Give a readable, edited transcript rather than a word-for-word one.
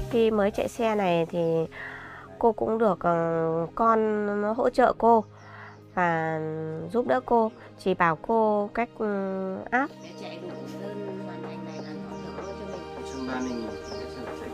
Khi mới chạy xe này thì cô cũng được con nó hỗ trợ cô và giúp đỡ cô, chỉ bảo cô cách áp. Để chạy đủ đơn hoàn thành này là họ đỡ cho mình.